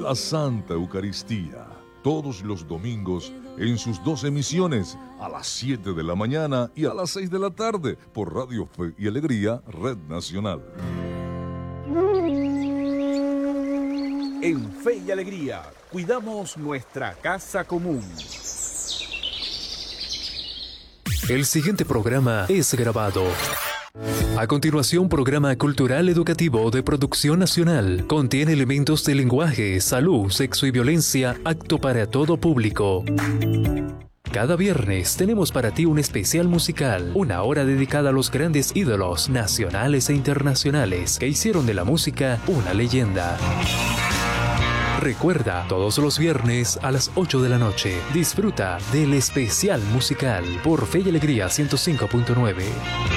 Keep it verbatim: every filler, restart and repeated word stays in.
la Santa Eucaristía, todos los domingos en sus dos emisiones, a las siete de la mañana y a las seis de la tarde, por Radio Fe y Alegría, Red Nacional. En Fe y Alegría, cuidamos nuestra casa común. El siguiente programa es grabado. A continuación, programa cultural educativo de producción nacional. Contiene elementos de lenguaje, salud, sexo y violencia, apto para todo público. Cada viernes tenemos para ti un especial musical, una hora dedicada a los grandes ídolos nacionales e internacionales que hicieron de la música una leyenda. Recuerda, todos los viernes a las ocho de la noche, disfruta del especial musical por Fe y Alegría ciento cinco punto nueve.